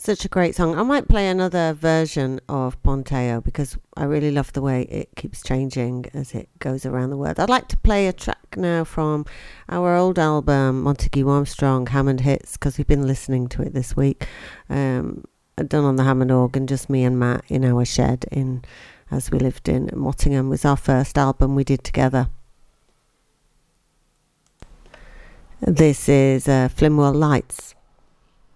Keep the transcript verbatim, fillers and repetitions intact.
Such a great song. I might play another version of Ponteo because I really love the way it keeps changing as it goes around the world. I'd like to play a track now from our old album, Montague Armstrong, Hammond Hits, because we've been listening to it this week. Um, done on the Hammond organ, just me and Matt in our shed in as we lived in Mottingham. It was our first album we did together. This is uh, Flimwell Lights.